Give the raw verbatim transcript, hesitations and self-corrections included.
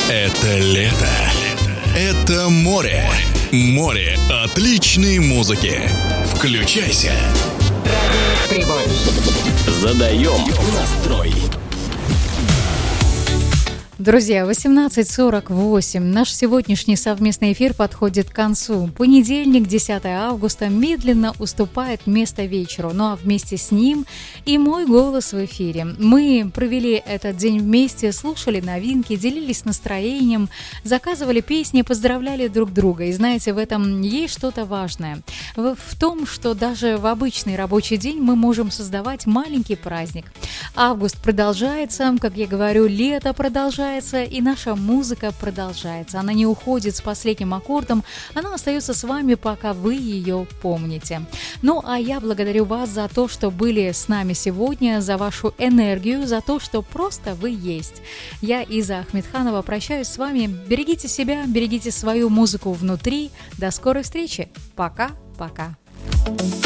Это лето. Это море. Море отличной музыки. Включайся. Прибой. Задаем настрой. Друзья, восемнадцать сорок восемь. Наш сегодняшний совместный эфир подходит к концу. Понедельник, десятое августа, медленно уступает место вечеру. Ну а вместе с ним и мой голос в эфире. Мы провели этот день вместе, слушали новинки, делились настроением, заказывали песни, поздравляли друг друга. И знаете, в этом есть что-то важное. В, в том, что даже в обычный рабочий день мы можем создавать маленький праздник. Август продолжается, как я говорю, лето продолжается. И наша музыка продолжается. Она не уходит с последним аккордом, она остается с вами, пока вы ее помните. Ну, а я благодарю вас за то, что были с нами сегодня, за вашу энергию, за то, что просто вы есть. Я, Иза Ахмедханова, прощаюсь с вами. Берегите себя, берегите свою музыку внутри. До скорой встречи. Пока-пока.